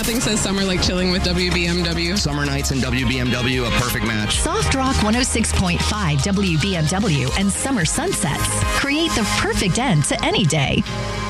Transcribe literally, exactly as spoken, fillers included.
Nothing says summer like chilling with W B M W. Summer nights in W B M W, a perfect match. Soft Rock one oh six point five W B M W and Summer Sunsets create the perfect end to any day.